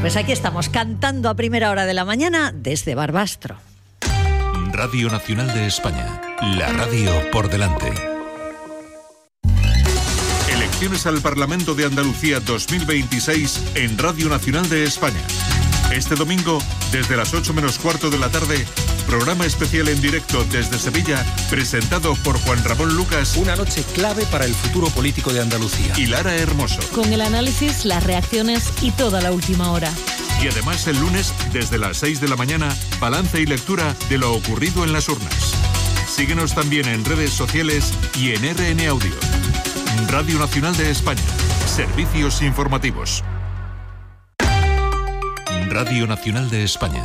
Pues aquí estamos cantando a primera hora de la mañana desde Barbastro. Radio Nacional de España, la radio por delante. Elecciones al Parlamento de Andalucía 2026 en Radio Nacional de España. Este domingo, desde las 8 menos cuarto de la tarde, programa especial en directo desde Sevilla, presentado por Juan Ramón Lucas. Una noche clave para el futuro político de Andalucía. Y Lara Hermoso. Con el análisis, las reacciones y toda la última hora. Y además el lunes, desde las 6 de la mañana, balance y lectura de lo ocurrido en las urnas. Síguenos también en redes sociales y en RN Audio. Radio Nacional de España. Servicios informativos. Radio Nacional de España.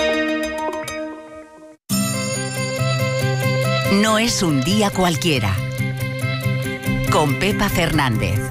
No es un día cualquiera. Con Pepa Fernández.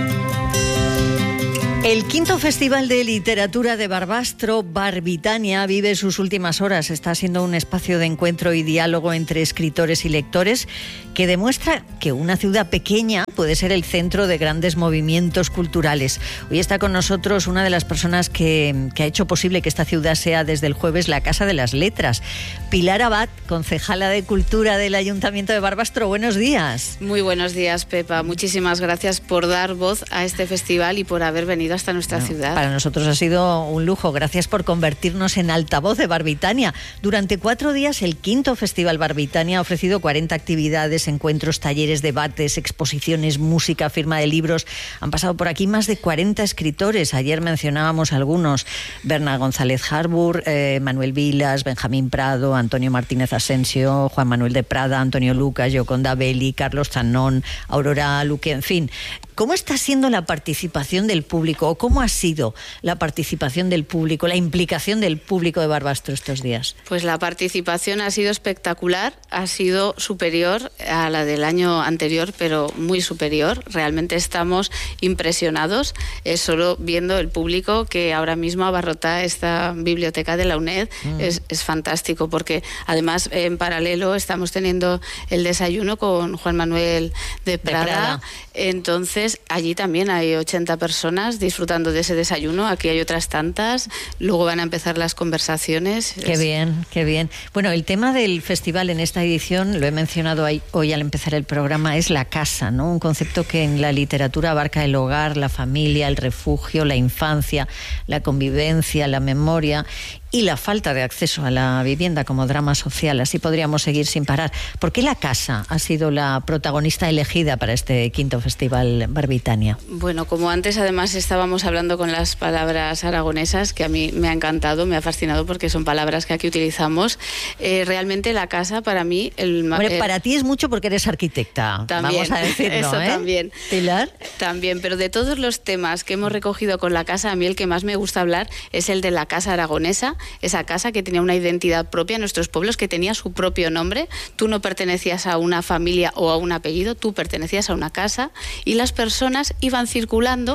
El quinto Festival de Literatura de Barbastro, Barbitania, vive sus últimas horas. Está siendo un espacio de encuentro y diálogo entre escritores y lectores que demuestra que una ciudad pequeña puede ser el centro de grandes movimientos culturales. Hoy está con nosotros una de las personas que ha hecho posible que esta ciudad sea desde el jueves la Casa de las Letras. Pilar Abad, concejala de Cultura del Ayuntamiento de Barbastro. Buenos días. Muy buenos días, Pepa. Muchísimas gracias por dar voz a este festival y por haber venido hasta nuestra ciudad. Para nosotros ha sido un lujo. Gracias por convertirnos en altavoz de Barbitania. Durante 4 días, el quinto Festival Barbitania ha ofrecido 40 actividades, encuentros, talleres, debates, exposiciones, música, firma de libros. Han pasado por aquí más de 40 escritores. Ayer mencionábamos algunos: Berna González Harbour, Manuel Vilas, Benjamín Prado, Antonio Martínez Asensio, Juan Manuel de Prada, Antonio Lucas, Yoconda Belli, Carlos Zanón, Aurora Luque, en fin. ¿Cómo está siendo la participación del público o cómo ha sido la participación del público, la implicación del público de Barbastro estos días? Pues la participación ha sido espectacular, ha sido superior a la del año anterior, pero muy superior. Realmente estamos impresionados solo viendo el público que ahora mismo abarrota esta biblioteca de la UNED. Es fantástico, porque además en paralelo estamos teniendo el desayuno con Juan Manuel de Prada. Entonces allí también hay 80 personas disfrutando de ese desayuno. Aquí hay otras tantas. Luego van a empezar las conversaciones. Qué bien, qué bien. Bueno, el tema del festival en esta edición, lo he mencionado hoy al empezar el programa, es la casa, ¿no? Un concepto que en la literatura abarca el hogar, la familia, el refugio, la infancia, la convivencia, la memoria y la falta de acceso a la vivienda como drama social. Así podríamos seguir sin parar. ¿Por qué la casa ha sido la protagonista elegida para este quinto Festival Barbitania? Bueno, como antes además estábamos hablando con las palabras aragonesas, que a mí me ha encantado, me ha fascinado, porque son palabras que aquí utilizamos. Realmente la casa para mí... para ti es mucho porque eres arquitecta, también, vamos a decirlo. Eso también. ¿Pilar? También, pero de todos los temas que hemos recogido con la casa, a mí el que más me gusta hablar es el de la casa aragonesa. Esa casa que tenía una identidad propia en nuestros pueblos, que tenía su propio nombre. Tú no pertenecías a una familia o a un apellido, tú pertenecías a una casa, y las personas iban circulando,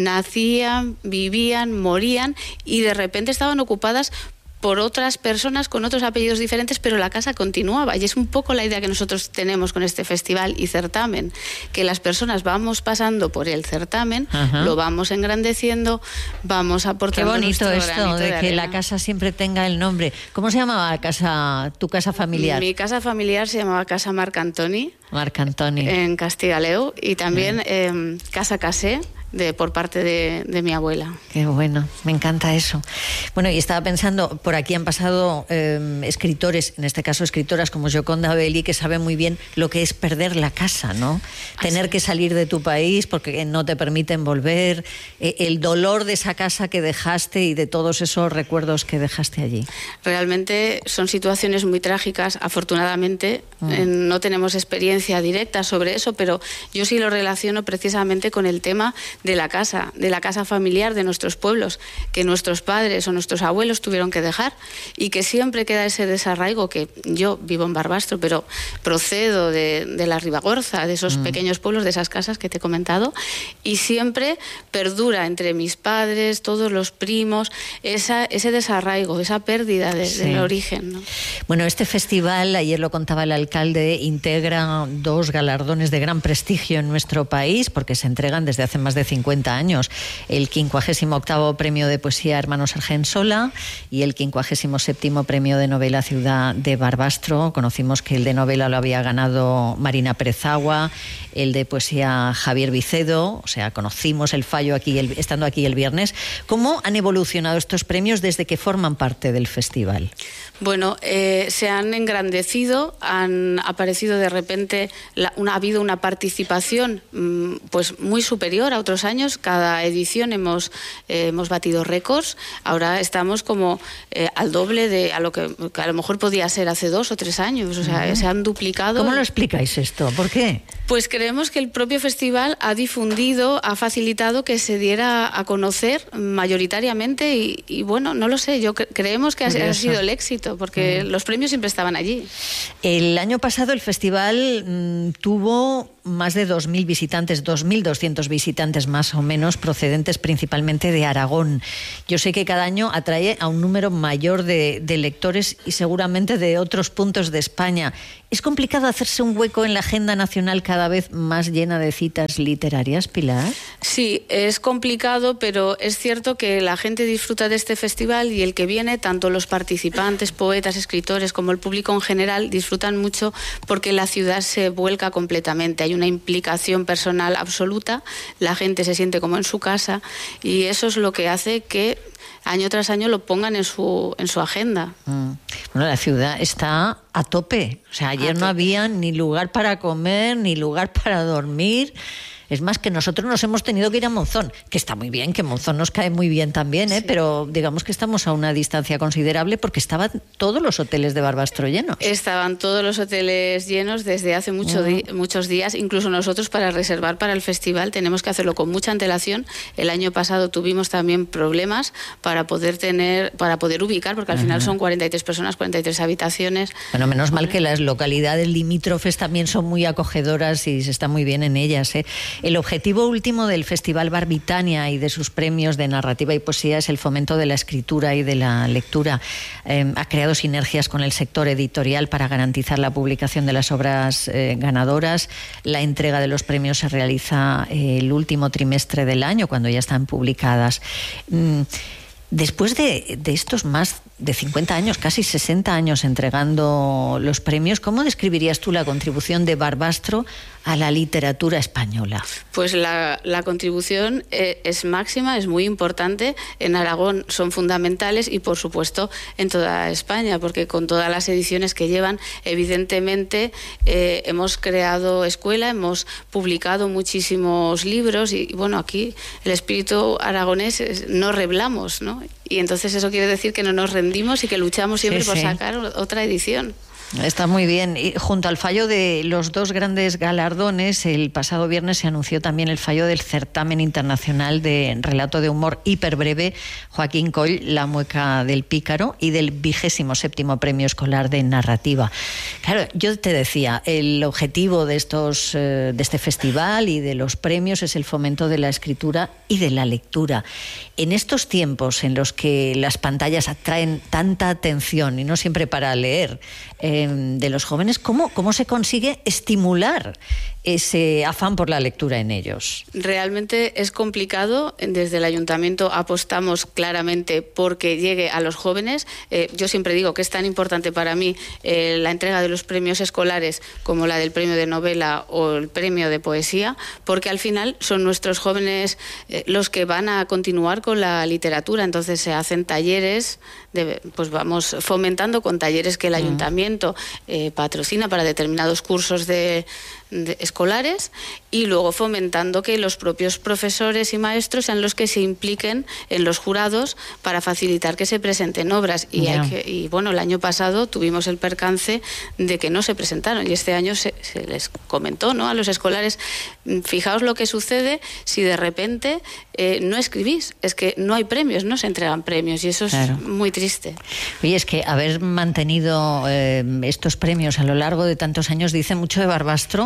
nacían, vivían, morían, y de repente estaban ocupadas por otras personas con otros apellidos diferentes, pero la casa continuaba. Y es un poco la idea que nosotros tenemos con este festival y certamen, que las personas vamos pasando por el certamen, lo vamos engrandeciendo, vamos aportando. Qué bonito esto de que arena. la casa siempre tenga el nombre. ¿Cómo se llamaba tu casa familiar? Mi casa familiar se llamaba Casa Marc Antoni. Marc Antoni. En Castigaleu, y también Casa Casé, por parte de mi abuela. Qué bueno, me encanta eso. Bueno, y estaba pensando, por aquí han pasado escritores, en este caso escritoras como Yoconda Belli, que saben muy bien lo que es perder la casa, ¿no? Tener que salir de tu país porque no te permiten volver, el dolor de esa casa que dejaste y de todos esos recuerdos que dejaste allí. Realmente son situaciones muy trágicas. Afortunadamente no tenemos experiencia directa sobre eso, pero yo sí lo relaciono precisamente con el tema de la casa familiar de nuestros pueblos, que nuestros padres o nuestros abuelos tuvieron que dejar, y que siempre queda ese desarraigo. Que yo vivo en Barbastro, pero procedo de la Ribagorza, de esos pequeños pueblos, de esas casas que te he comentado, y siempre perdura entre mis padres, todos los primos, ese desarraigo, esa pérdida del origen, ¿no? Bueno, este festival, ayer lo contaba el alcalde, integra 2 galardones de gran prestigio en nuestro país, porque se entregan desde hace más de 50 años. El 58º Premio de Poesía Hermanos Argensola y el 57º Premio de Novela Ciudad de Barbastro. Conocimos que el de novela lo había ganado Marina Perezagua, el de poesía Javier Vicedo. O sea, conocimos el fallo aquí, estando aquí el viernes. ¿Cómo han evolucionado estos premios desde que forman parte del festival? Bueno, se han engrandecido, han aparecido de repente, ha habido una participación pues muy superior a otros años. Cada edición hemos batido récords. Ahora estamos como al doble de a lo que a lo mejor podía ser hace 2 o 3 años. O sea, se han duplicado. ¿Cómo lo explicáis esto? ¿Por qué? Pues creemos que el propio festival ha difundido, ha facilitado que se diera a conocer mayoritariamente y bueno, no lo sé, creemos que ha sido el éxito, porque los premios siempre estaban allí. El año pasado el festival tuvo más de 2.000 visitantes, 2.200 visitantes más o menos, procedentes principalmente de Aragón. Yo sé que cada año atrae a un número mayor de lectores y seguramente de otros puntos de España. ¿Es complicado hacerse un hueco en la agenda nacional cada vez más llena de citas literarias, Pilar? Sí, es complicado, pero es cierto que la gente disfruta de este festival y el que viene, tanto los participantes, poetas, escritores, como el público en general, disfrutan mucho porque la ciudad se vuelca completamente. Hay una implicación personal absoluta, la gente se siente como en su casa y eso es lo que hace que año tras año lo pongan en su agenda. Bueno, la ciudad está a tope. O sea, ayer no había ni lugar para comer, ni lugar para dormir. Es más, que nosotros nos hemos tenido que ir a Monzón, que está muy bien, que Monzón nos cae muy bien también, sí. Pero digamos que estamos a una distancia considerable porque estaban todos los hoteles de Barbastro llenos. Estaban todos los hoteles llenos desde hace muchos días. Incluso nosotros, para reservar para el festival, tenemos que hacerlo con mucha antelación. El año pasado tuvimos también problemas para poder ubicar, porque al final son 43 personas, 43 habitaciones. Bueno, menos mal que las localidades limítrofes también son muy acogedoras y se está muy bien en ellas, ¿eh? El objetivo último del Festival Barbitania y de sus premios de narrativa y poesía es el fomento de la escritura y de la lectura. Ha creado sinergias con el sector editorial para garantizar la publicación de las obras ganadoras. La entrega de los premios se realiza el último trimestre del año, cuando ya están publicadas. Después de estos más de 50 años, casi 60 años entregando los premios, ¿cómo describirías tú la contribución de Barbastro a la literatura española? Pues la contribución es máxima, es muy importante. En Aragón son fundamentales y, por supuesto, en toda España, porque con todas las ediciones que llevan, evidentemente hemos creado escuela, hemos publicado muchísimos libros y, bueno, aquí el espíritu aragonés no reblamos, ¿no? Y entonces eso quiere decir que no nos rendimos y que luchamos siempre por sacar otra edición. Está muy bien. Y junto al fallo de los 2 grandes galardones, el pasado viernes se anunció también el fallo del certamen internacional de relato de humor hiperbreve Joaquín Coll, La mueca del pícaro, y del 27º Premio Escolar de Narrativa. Claro, yo te decía, el objetivo de este festival y de los premios es el fomento de la escritura y de la lectura. En estos tiempos en los que las pantallas atraen tanta atención, y no siempre para leer, de los jóvenes, ¿cómo se consigue estimular ese afán por la lectura en ellos? Realmente es complicado. Desde el Ayuntamiento apostamos claramente porque llegue a los jóvenes. Yo siempre digo que es tan importante para mí la entrega de los premios escolares como la del premio de novela o el premio de poesía, porque al final son nuestros jóvenes los que van a continuar con la literatura. Entonces se hacen talleres, pues vamos fomentando con talleres que el Ayuntamiento patrocina para determinados cursos escolares, y luego fomentando que los propios profesores y maestros sean los que se impliquen en los jurados para facilitar que se presenten obras. Y bueno, el año pasado tuvimos el percance de que no se presentaron, y este año se les comentó, ¿no?, a los escolares: fijaos lo que sucede si de repente no escribís, es que no hay premios, no se entregan premios, y eso es muy triste. Oye, es que haber mantenido estos premios a lo largo de tantos años dice mucho de Barbastro,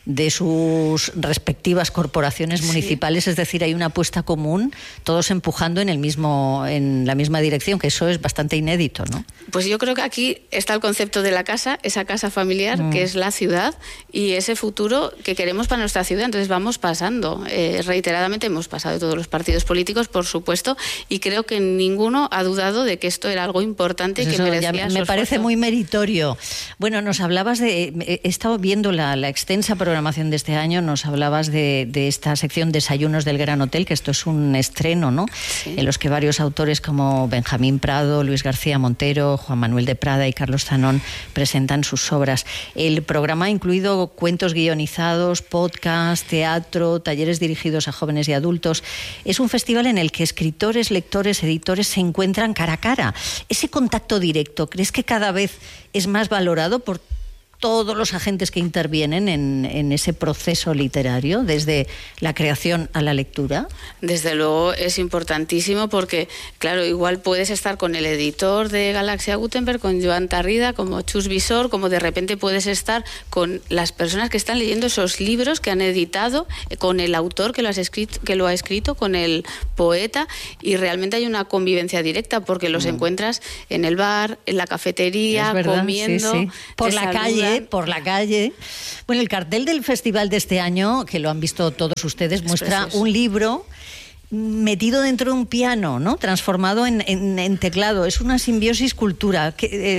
de sus respectivas corporaciones municipales, es decir, hay una apuesta común, todos empujando en la misma dirección, que eso es bastante inédito, ¿no? Pues yo creo que aquí está el concepto de la casa, esa casa familiar que es la ciudad y ese futuro que queremos para nuestra ciudad. Entonces vamos pasando, reiteradamente hemos pasado de todos los partidos políticos, por supuesto, y creo que ninguno ha dudado de que esto era algo importante, pues y que merecía su me parece esfuerzo. Muy meritorio. Bueno, nos hablabas he estado viendo la extensa programación de este año, nos hablabas de esta sección Desayunos del Gran Hotel, que esto es un estreno, ¿no? Sí. En los que varios autores como Benjamín Prado, Luis García Montero, Juan Manuel de Prada y Carlos Zanón presentan sus obras. El programa ha incluido cuentos guionizados, podcast, teatro, talleres dirigidos a jóvenes y adultos. Es un festival en el que escritores, lectores, editores se encuentran cara a cara. Ese contacto directo, ¿crees que cada vez es más valorado por todos los agentes que intervienen en ese proceso literario, desde la creación a la lectura? Desde luego es importantísimo porque, claro, igual puedes estar con el editor de Galaxia Gutenberg, con Joan Tarrida, como Chus Visor, como de repente puedes estar con las personas que están leyendo esos libros que han editado, con el autor que lo ha escrito, con el poeta, y realmente hay una convivencia directa porque los encuentras en el bar, en la cafetería, comiendo, sí. Por la calle. Bueno, el cartel del festival de este año, que lo han visto todos ustedes, muestra un libro metido dentro de un piano, ¿no? Transformado en teclado. Es una simbiosis curiosa.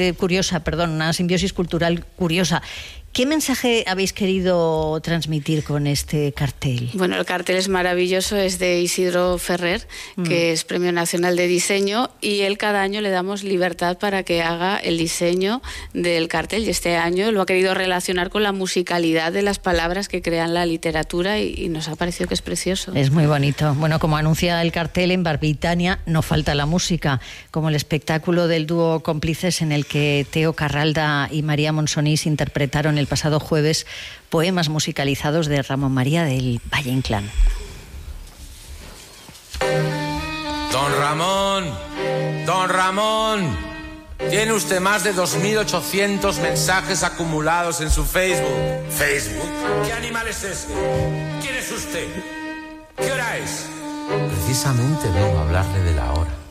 ¿Qué mensaje habéis querido transmitir con este cartel? Bueno, el cartel es maravilloso, es de Isidro Ferrer, que es Premio Nacional de Diseño, y él cada año le damos libertad para que haga el diseño del cartel, y este año lo ha querido relacionar con la musicalidad de las palabras que crean la literatura y nos ha parecido que es precioso. Es muy bonito. Bueno, como anuncia el cartel, en Barbitania no falta la música, como el espectáculo del dúo Cómplices en el que Teo Carralda y María Monsonís interpretaron el pasado jueves poemas musicalizados de Ramón María del Valle Inclán. Don Ramón, tiene usted más de 2.800 mensajes acumulados en su Facebook. ¿Facebook? ¿Qué animal es ese? ¿Quién es usted? ¿Qué hora es? Precisamente vengo a hablarle de la hora.